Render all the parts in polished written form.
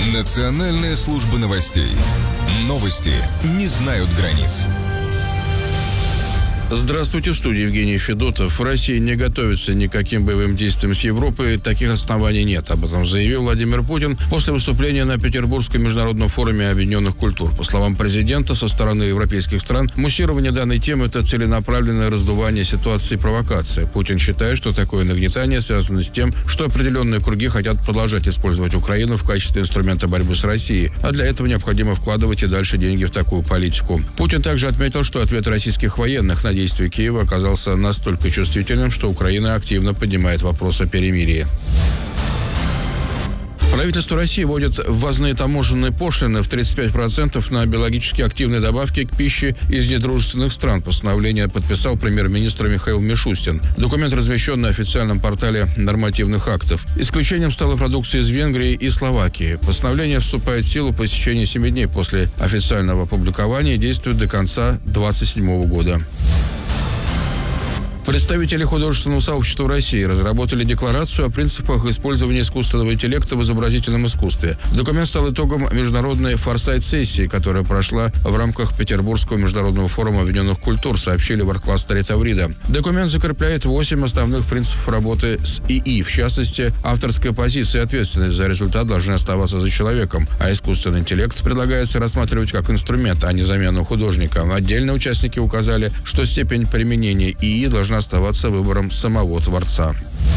Национальная служба новостей. Новости не знают границ. Здравствуйте, в студии Евгений Федотов. Россия не готовится ни к каким боевым действиям с Европой. Таких оснований нет. Об этом заявил Владимир Путин после выступления на Петербургском международном форуме объединенных культур. По словам президента, со стороны европейских стран муссирование данной темы – это целенаправленное раздувание ситуации и провокация. Путин считает, что такое нагнетание связано с тем, что определенные круги хотят продолжать использовать Украину в качестве инструмента борьбы с Россией, а для этого необходимо вкладывать и дальше деньги в такую политику. Путин также отметил, что ответ российских военных на действия Киева оказался настолько чувствительным, что Украина активно поднимает вопрос о перемирии. Правительство России вводит ввозные таможенные пошлины в 35% на биологически активные добавки к пище из недружественных стран. Постановление подписал премьер-министр Михаил Мишустин. Документ размещен на официальном портале нормативных актов. Исключением стала продукция из Венгрии и Словакии. Постановление вступает в силу по истечении 7 дней после официального опубликования и действует до конца 2027 года. Представители художественного сообщества России разработали декларацию о принципах использования искусственного интеллекта в изобразительном искусстве. Документ стал итогом международной форсайт-сессии, которая прошла в рамках Петербургского международного форума объединенных культур, сообщили в арт-кластере Таврида. Документ закрепляет 8 основных принципов работы с ИИ. В частности, авторская позиция и ответственность за результат должны оставаться за человеком, а искусственный интеллект предлагается рассматривать как инструмент, а не замену художника. Отдельно участники указали, что степень применения ИИ должна оставаться выбором самого творца.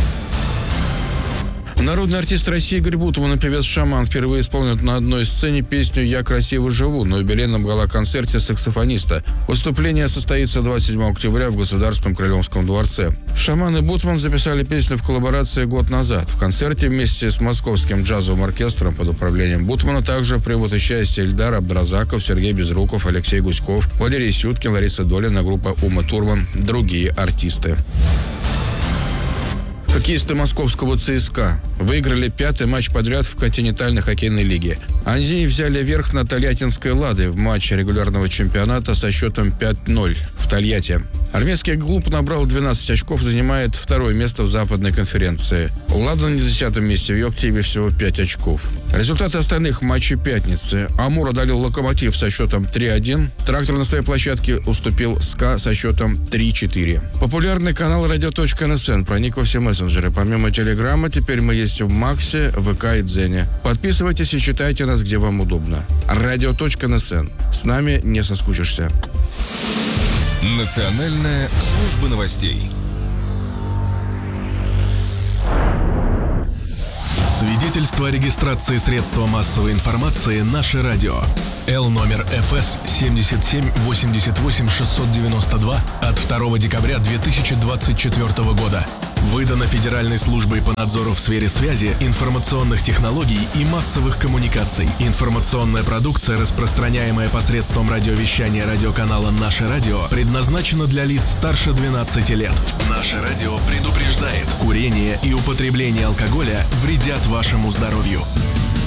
Народный артист России Игорь Бутман и певец «Шаман» впервые исполнят на одной сцене песню «Я красиво живу» на юбилейном гала-концерте саксофониста. Выступление состоится 27 октября в Государственном Крылевском дворце. «Шаман» и Бутман записали песню в коллаборации год назад. В концерте вместе с Московским джазовым оркестром под управлением Бутмана также примут участие Эльдар Абдразаков, Сергей Безруков, Алексей Гуськов, Валерий Сюткин, Лариса Долина, группа Ума Турман, другие артисты. Хоккеисты московского ЦСКА выиграли 5-й матч подряд в континентальной хоккейной лиге. Анзии взяли верх на тольяттинской «Ладе» в матче регулярного чемпионата со счетом 5-0 в Тольятти. Армейский клуб набрал 12 очков и занимает 2-е место в западной конференции. «Лада» на 10-м месте, в ее активе всего 5 очков. Результаты остальных матчей пятницы. «Амур» одолел «Локомотив» со счетом 3-1. «Трактор» на своей площадке уступил «СКА» со счетом 3-4. Популярный канал «Радио.НСН» проник во все мессенджеры. Помимо Телеграма, теперь мы есть в Максе, ВК и Дзене. Подписывайтесь и читайте нас, где вам удобно. «Радио.НСН». С нами не соскучишься. Национальная служба новостей. Свидетельство о регистрации средства массовой информации «Наше радио». Л номер ФС 77 88 692 от 2 декабря 2024 года. Выдано Федеральной службой по надзору в сфере связи, информационных технологий и массовых коммуникаций. Информационная продукция, распространяемая посредством радиовещания радиоканала «Наше радио», предназначена для лиц старше 12 лет. «Наше радио» предупреждает: курение и употребление алкоголя вредят вашему здоровью.